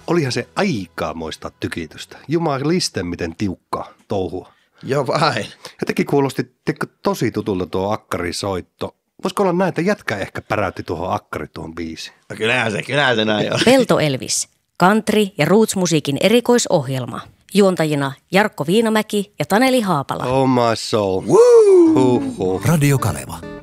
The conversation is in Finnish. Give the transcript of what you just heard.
Olihan se aikamoista tykitystä. Jumaliste, miten tiukkaa touhua. Joo vain. Jotenkin kuulosti tosi tutulta tuo akkarisoitto. Voisiko olla näin, että jätkä ehkä päräytti tuohon akkari tuohon biisiin? No kyllähän se näin on. Pelto Elvis, country- ja roots-musiikin erikoisohjelma. Juontajina Jarkko Viinamäki ja Taneli Haapala. Oh my soul. Woo! Huh. Radio Kaleva.